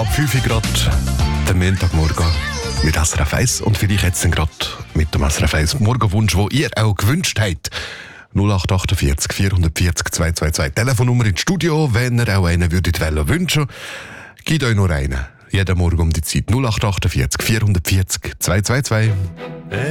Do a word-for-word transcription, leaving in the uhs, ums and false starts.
ab fünf Uhr gerade, der Montagmorgen mit S R F eins und vielleicht jetzt gerade mit dem S R F eins Morgenwunsch, den ihr auch gewünscht habt. null acht achtundvierzig vierhundertvierzig zweihundertzweiundzwanzig. Telefonnummer ins Studio, wenn ihr auch einen würdet wollen wünschen. Gebt euch noch einen. Jeden Morgen um die Zeit null acht achtundvierzig vierhundertvierzig zweihundertzweiundzwanzig.